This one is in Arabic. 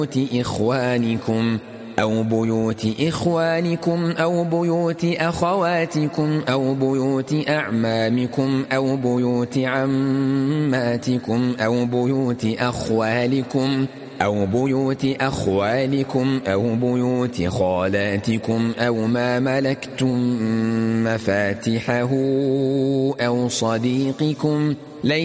إخوانكم أو بيوت إخوانكم أو بيوت أخواتكم أو بيوت أعمامكم أو بيوت عماتكم أو بيوت أخوالكم أو بيوت أخوالكم أو بيوت خالاتكم أو ما ملكتم مفاتحه أو صديقكم